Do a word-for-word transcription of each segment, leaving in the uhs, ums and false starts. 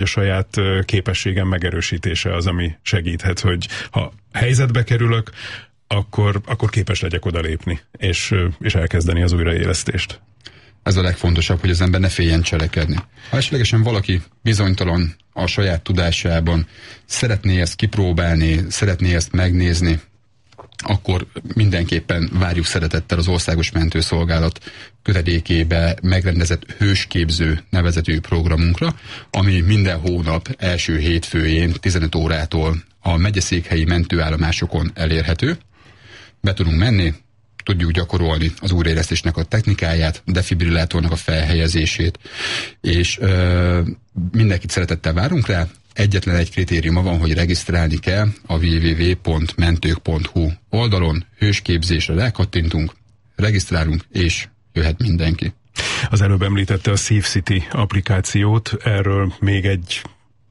A saját képességem megerősítése az, ami segíthet, hogy ha helyzetbe kerülök, akkor, akkor képes legyek odalépni, és, és elkezdeni az újraélesztést. Ez a legfontosabb, hogy az ember ne féljen cselekedni. Ha esetlegesen valaki bizonytalan a saját tudásában, szeretné ezt kipróbálni, szeretné ezt megnézni, akkor mindenképpen várjuk szeretettel az Országos Mentőszolgálat kötelékébe megrendezett hősképző nevezetű programunkra, ami minden hónap első hétfőjén tizenöt órától a megyeszékhelyi mentőállomásokon elérhető. Be tudunk menni, tudjuk gyakorolni az újraélesztésnek a technikáját, defibrillátornak a felhelyezését, és ö, mindenkit szeretettel várunk rá. Egyetlen egy kritériuma van, hogy regisztrálni kell a double-u double-u double-u pont mentők pont hu oldalon, hősképzésre rákattintunk, regisztrálunk, és jöhet mindenki. Az előbb említette a SafeCity applikációt, erről még egy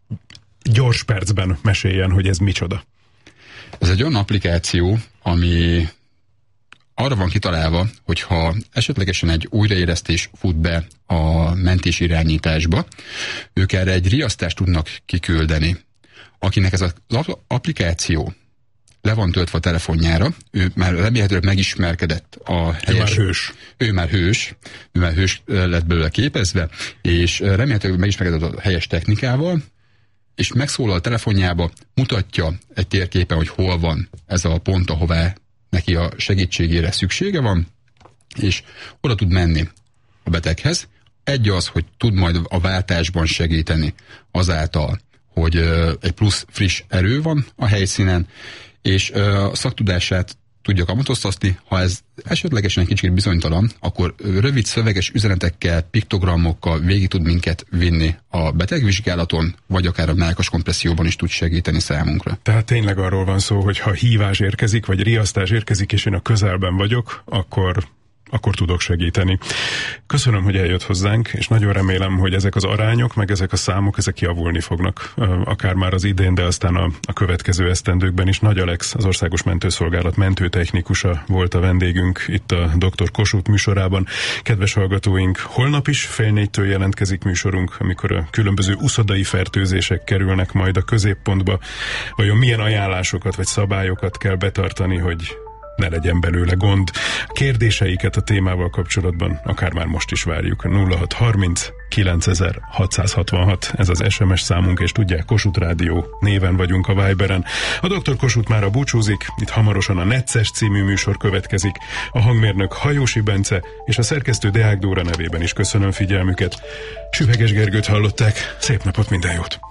gyors percben meséljen, hogy ez micsoda. Ez egy olyan applikáció, ami arra van kitalálva, hogyha esetlegesen egy újraélesztés fut be a mentés irányításba, ők erre egy riasztást tudnak kiküldeni. Akinek ez az applikáció le van töltve a telefonjára, ő már remélhetőleg megismerkedett a helyes... Ő már hős. Ő már hős, ő már hős lett belőle képezve, és remélhetőleg megismerkedett a helyes technikával, és megszólal a telefonjába, mutatja egy térképen, hogy hol van ez a pont, ahová neki a segítségére szüksége van, és oda tud menni a beteghez. Egy az, hogy tud majd a váltásban segíteni azáltal, hogy uh, egy plusz friss erő van a helyszínen, és uh, a szaktudását tudja kamatoztatni. Ha ez esetlegesen egy kicsit bizonytalan, akkor rövid szöveges üzenetekkel, piktogramokkal végig tud minket vinni a betegvizsgálaton, vagy akár a mellkas kompresszióban is tud segíteni számunkra. Tehát tényleg arról van szó, hogy ha hívás érkezik, vagy riasztás érkezik, és én a közelben vagyok, akkor... akkor tudok segíteni. Köszönöm, hogy eljött hozzánk, és nagyon remélem, hogy ezek az arányok, meg ezek a számok, ezek javulni fognak, akár már az idén, de aztán a, a következő esztendőkben is. Nagy Alex, az Országos Mentőszolgálat mentőtechnikusa volt a vendégünk itt a doktor Kossuth műsorában. Kedves hallgatóink, holnap is fél négytől jelentkezik műsorunk, amikor a különböző uszodai fertőzések kerülnek majd a középpontba. Vajon milyen ajánlásokat vagy szabályokat kell betartani, hogy ne legyen belőle gond. Kérdéseiket a témával kapcsolatban akár már most is várjuk. nulla hat harminc kilencezer-hatszázhatvanhat ez az es em es számunk, és tudják, Kossuth Rádió néven vagyunk a Viberen. A doktor Kossuth mára búcsúzik, itt hamarosan a Necces című műsor következik. A hangmérnök Hajósi Bence és a szerkesztő Deák Dóra nevében is köszönöm figyelmüket. Süveges Gergőt hallották, szép napot, minden jót!